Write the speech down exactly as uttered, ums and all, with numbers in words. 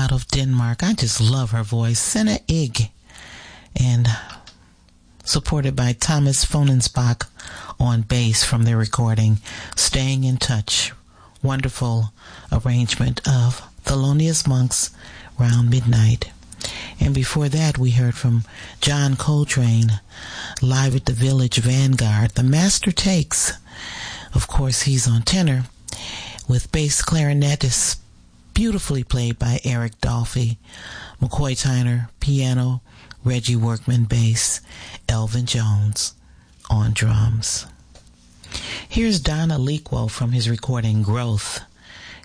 out of Denmark. I just love her voice. Senna Ig. And supported by Thomas Fonensbach on bass from their recording Staying in Touch. Wonderful arrangement of Thelonious Monk's Round Midnight. And before that, we heard from John Coltrane, live at the Village Vanguard, The Master Takes. Of course, he's on tenor, with bass clarinet is beautifully played by Eric Dolphy, McCoy Tyner, piano, Reggie Workman bass, Elvin Jones on drums. Here's Don Aliquo from his recording Growth.